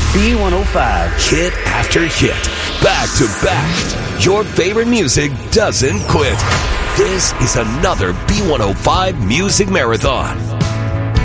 B105. Hit after hit. Back to back. Your favorite music doesn't quit. This is another B105 Music Marathon.